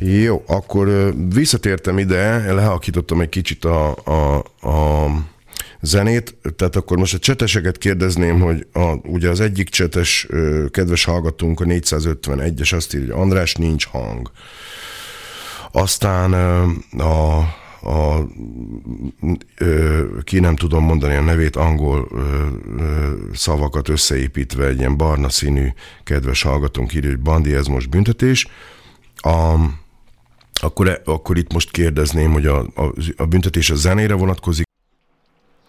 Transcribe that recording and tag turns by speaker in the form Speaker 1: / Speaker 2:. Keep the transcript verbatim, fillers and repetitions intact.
Speaker 1: Jó, akkor visszatértem ide, lehalkítottam egy kicsit a, a, a zenét, tehát akkor most a cseteseket kérdezném, hogy a, ugye az egyik csetes kedves hallgatónk, a négyszázötvenegyes azt írja, hogy András, nincs hang. Aztán a, a ki nem tudom mondani a nevét, angol szavakat összeépítve egy ilyen barna színű kedves hallgatónk írja, hogy Bandi, ez most büntetés. A, akkor, akkor itt most kérdezném, hogy a, a, a büntetés a zenére vonatkozik,